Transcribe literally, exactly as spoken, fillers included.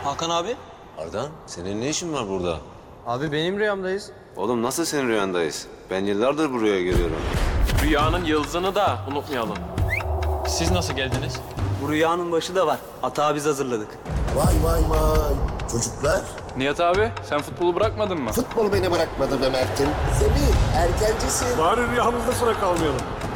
Hakan abi. Ardan, senin ne işin var burada? Abi benim rüyamdayız. Oğlum nasıl senin rüyandayız? Ben yıllardır bu rüyayı görüyorum. Rüyanın yıldızını da unutmayalım. Siz nasıl geldiniz? Bu rüyanın başı da var. Atağı biz hazırladık. Vay vay vay. Çocuklar, Nihat abi, sen futbolu bırakmadın mı? futbol beni bırakmadı be Mert'im. Semih, erkencisin. Bari rüyamızda sıra kalmayalım.